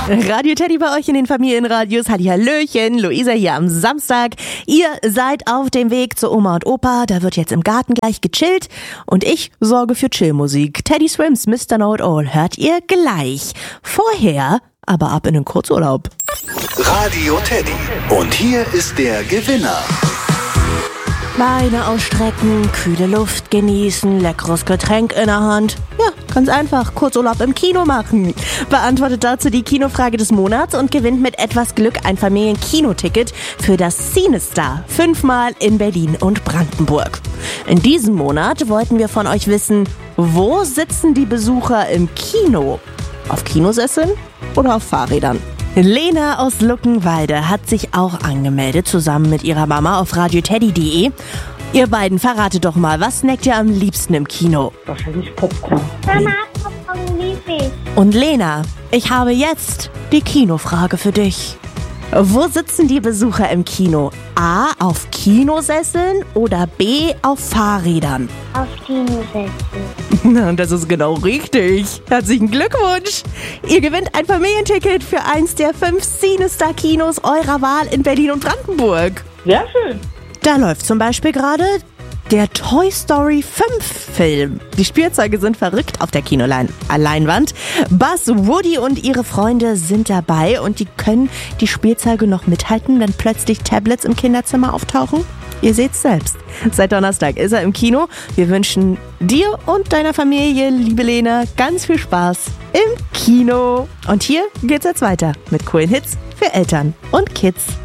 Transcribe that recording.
Radio Teddy bei euch in den Familienradios. Hallihallöchen, Luisa hier am Samstag. Ihr seid auf dem Weg zu Oma und Opa. Da wird jetzt im Garten gleich gechillt. Und ich sorge für Chillmusik. Teddy Swims, Mr. Know It All hört ihr gleich. Vorher aber ab in den Kurzurlaub. Radio Teddy. Und hier ist der Gewinner. Beine ausstrecken, kühle Luft genießen, leckeres Getränk in der Hand. Ja, ganz einfach, Kurzurlaub im Kino machen. Beantwortet dazu die Kinofrage des Monats und gewinnt mit etwas Glück ein Familienkinoticket für das CineStar. 5-mal in Berlin und Brandenburg. In diesem Monat wollten wir von euch wissen, wo sitzen die Besucher im Kino? Auf Kinosesseln oder auf Fahrrädern? Lena aus Luckenwalde hat sich auch angemeldet, zusammen mit ihrer Mama auf radioteddy.de. Ihr beiden, verratet doch mal, was snackt ihr am liebsten im Kino? Wahrscheinlich Popcorn. Mama, Popcorn lieb ich. Und Lena, ich habe jetzt die Kinofrage für dich. Wo sitzen die Besucher im Kino? A, auf Kinosesseln oder B, auf Fahrrädern? Auf Kinosessel. Na, und das ist genau richtig. Herzlichen Glückwunsch. Ihr gewinnt ein Familienticket für eins der 5 CineStar-Kinos eurer Wahl in Berlin und Brandenburg. Sehr schön. Da läuft zum Beispiel gerade der Toy Story 5 Film. Die Spielzeuge sind verrückt auf der Kinoleinwand. Buzz, Woody und ihre Freunde sind dabei und die können die Spielzeuge noch mithalten, wenn plötzlich Tablets im Kinderzimmer auftauchen. Ihr seht's selbst. Seit Donnerstag ist er im Kino. Wir wünschen dir und deiner Familie, liebe Lena, ganz viel Spaß im Kino. Und hier geht's jetzt weiter mit coolen Hits für Eltern und Kids.